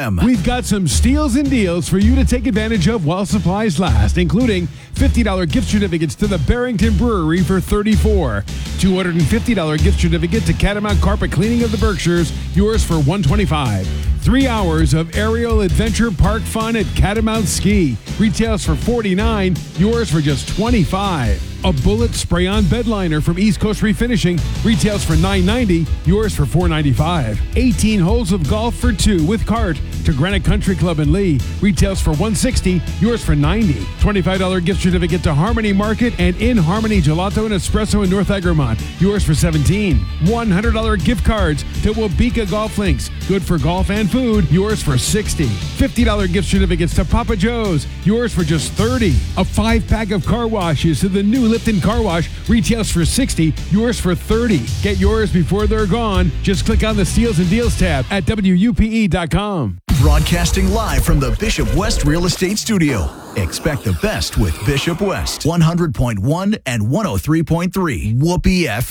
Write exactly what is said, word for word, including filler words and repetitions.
M. We've got some steals and deals for you to take advantage of while supplies last, including fifty dollars gift certificates to the Barrington Brewery for thirty-four dollars, two hundred fifty dollars gift certificate to Catamount Carpet Cleaning of the Berkshires, yours for one hundred twenty-five dollars. Three hours of aerial adventure park fun at Catamount Ski, retails for forty-nine dollars, yours for just twenty-five dollars. A Bullet spray-on bed liner from East Coast Refinishing, retails for nine ninety, yours for four ninety-five. eighteen holes of golf for two with cart to Granite Country Club in Lee, retails for one sixty, yours for ninety. twenty-five dollars gift certificate to Harmony Market and In Harmony Gelato and Espresso in North Egremont, yours for seventeen. one hundred dollars gift cards to Wabika Golf Links, good for golf and food, yours for sixty. fifty dollars gift certificates to Papa Joe's, yours for just thirty. A five-pack of car washes to the new Lipton Car Wash, retails for sixty, yours for thirty. Get yours before they're gone. Just click on the Steals and Deals tab at W U P E dot com. Broadcasting live from the Bishop West Real Estate Studio. Expect the best with Bishop West. one hundred point one and one oh three point three Whoopee F M.